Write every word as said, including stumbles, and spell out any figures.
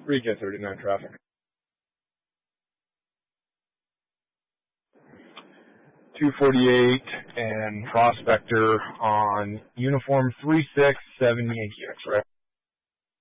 Recap thirty-nine traffic. two forty-eight and Prospector on uniform three six seven Yankee X-ray.